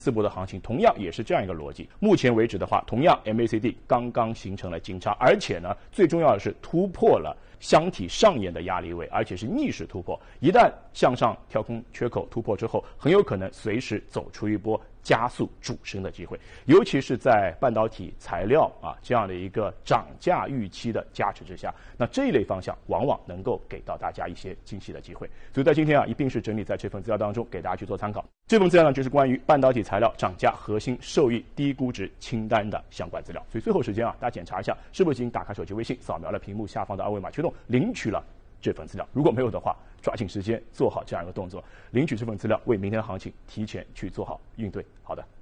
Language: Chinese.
四波的行情同样也是这样一个逻辑。目前为止的话，同样 MACD 刚刚形成了金叉，而且呢，最重要的是突破了箱体上沿的压力位，而且是逆势突破。一旦向上跳空缺口突破之后，很有可能随时走出一波加速主升的机会，尤其是在半导体材料这样的一个涨价预期的加持之下，那这一类方向往往能够给到大家一些惊喜的机会。所以在今天一并是整理在这份资料当中给大家去做参考。这份资料呢，就是关于半导体材料涨价核心受益低估值清单的相关资料。所以最后时间大家检查一下是不是已经打开手机微信，扫描了屏幕下方的二维码驱动领取了这份资料。如果没有的话，抓紧时间做好这样一个动作，领取这份资料，为明天的行情提前去做好应对。好的。